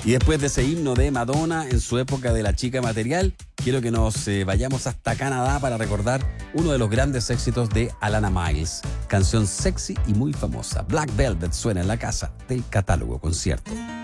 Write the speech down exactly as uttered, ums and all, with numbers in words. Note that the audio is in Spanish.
Y después de ese himno de Madonna en su época de la chica material, quiero que nos eh, vayamos hasta Canadá para recordar uno de los grandes éxitos de Alana Miles. Canción sexy y muy famosa. Black Velvet suena en la casa del Catálogo Concierto.